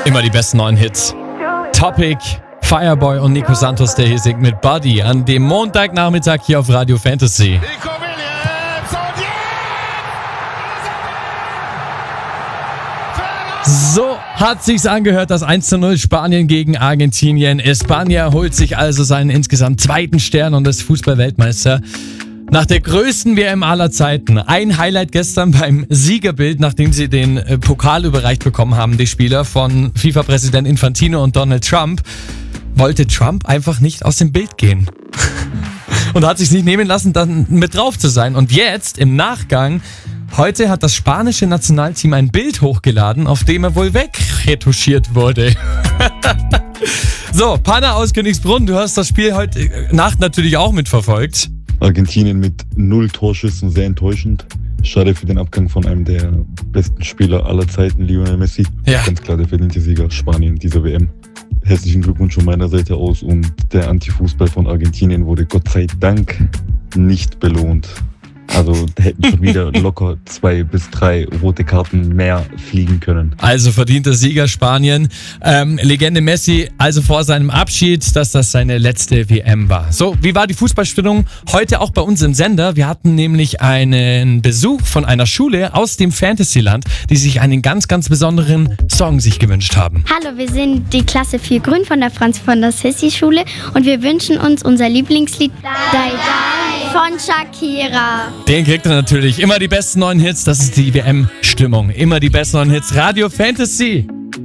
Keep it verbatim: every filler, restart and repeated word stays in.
Immer die besten neuen Hits. Topic, Fireboy und Nico Santos, der hier singt mit Buddy an dem Montagnachmittag hier auf Radio Fantasy. So hat sich's angehört, das eins zu null Spanien gegen Argentinien. España holt sich also seinen insgesamt zweiten Stern und ist Fußball-Weltmeister. Nach der größten W M aller Zeiten. Ein Highlight gestern beim Siegerbild, nachdem sie den äh, Pokal überreicht bekommen haben, die Spieler von FIFA-Präsident Infantino und Donald Trump, wollte Trump einfach nicht aus dem Bild gehen. Und hat sich nicht nehmen lassen, dann mit drauf zu sein. Und jetzt, im Nachgang, heute hat das spanische Nationalteam ein Bild hochgeladen, auf dem er wohl wegretuschiert wurde. So, Panna aus Königsbrunn, du hast das Spiel heute Nacht natürlich auch mitverfolgt. Argentinien mit null Torschüssen, sehr enttäuschend. Schade für den Abgang von einem der besten Spieler aller Zeiten, Lionel Messi. Ja. Ganz klar der verdiente Sieger Spanien dieser W M. Herzlichen Glückwunsch von meiner Seite aus und der Antifußball von Argentinien wurde Gott sei Dank nicht belohnt. Also hätten schon wieder locker zwei bis drei rote Karten mehr fliegen können. Also verdienter Sieger Spanien. Ähm, Legende Messi, also vor seinem Abschied, dass das seine letzte W M war. So, wie war die Fußballstimmung heute auch bei uns im Sender? Wir hatten nämlich einen Besuch von einer Schule aus dem Fantasyland, die sich einen ganz, ganz besonderen Song sich gewünscht haben. Hallo, wir sind die Klasse vier Grün von der Franz von der Sissi Schule und wir wünschen uns unser Lieblingslied Dai Dai von Shakira. Den kriegt er natürlich. Immer die besten neuen Hits, das ist die W M-Stimmung. Immer die besten neuen Hits. Radio Fantasy.